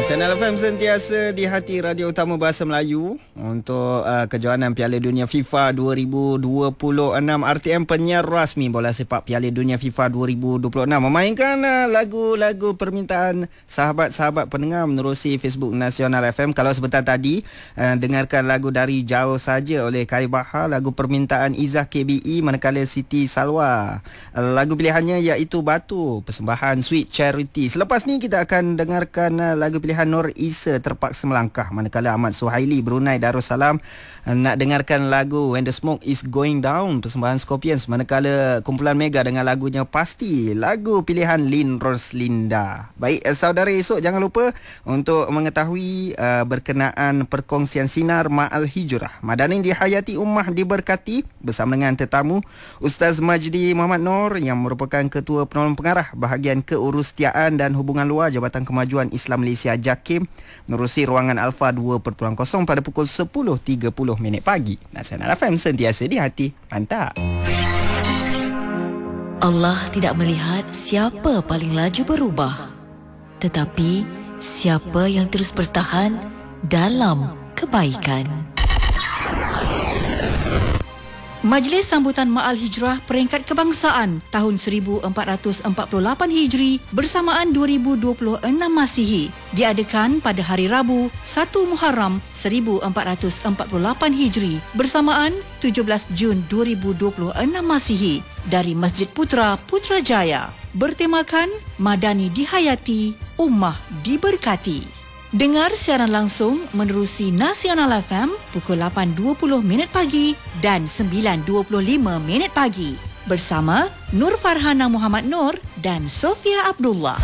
Nasional FM sentiasa di hati radio utama bahasa Melayu untuk kejohanan Piala Dunia FIFA 2026. RTM penyiar rasmi bola sepak Piala Dunia FIFA 2026 memainkan lagu-lagu permintaan sahabat-sahabat pendengar menerusi Facebook Nasional FM. Kalau sebentar tadi dengarkan lagu Dari Jauh Saja oleh Kai Bahar, lagu permintaan Izzah KBE, manakala Siti Salwa lagu pilihannya iaitu Batu, persembahan Sweet Charity. Selepas ni kita akan dengarkan lagu pilihan Nur Isa, Terpaksa Melangkah, manakala Ahmad Suhaili, Brunei Darussalam nak dengarkan lagu When the Smoke is Going Down, persembahan Scorpions, manakala kumpulan Mega dengan lagunya Pasti, lagu pilihan Lin Roslinda. Baik, saudara, esok jangan lupa untuk mengetahui berkenaan perkongsian sinar Ma'al Hijrah. Madani dihayati, ummah diberkati, bersama dengan tetamu Ustaz Majdi Muhammad Noor yang merupakan Ketua Penolong Pengarah Bahagian Keurusetiaan dan Hubungan Luar Jabatan Kemajuan Islam Malaysia JAKIM, menerusi ruangan Alpha 2.0 pada pukul 10.30 pagi. Nasional FM sentiasa di hati. Mantap. Allah tidak melihat siapa paling laju berubah, tetapi siapa yang terus bertahan dalam kebaikan. Majlis Sambutan Ma'al Hijrah Peringkat Kebangsaan tahun 1448 Hijri bersamaan 2026 Masihi diadakan pada hari Rabu 1 Muharram 1448 Hijri bersamaan 17 Jun 2026 Masihi dari Masjid Putra Putrajaya, bertemakan Madani dihayati, ummah diberkati. Dengar siaran langsung menerusi Nasional FM pukul 8.20 pagi dan 9.25 pagi bersama Nur Farhana Muhammad Noor dan Sofia Abdullah.